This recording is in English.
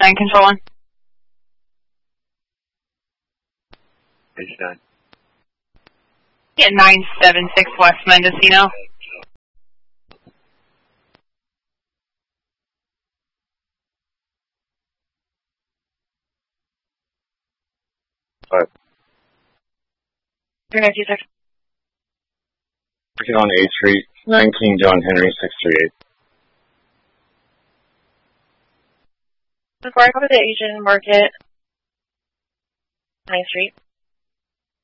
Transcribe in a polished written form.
9 Control 1. Page 9. Get 976 West Mendocino. Five. 396. Working on 8th Street, 19 John Henry, 638. Before I go to the Asian Market, 9th Street.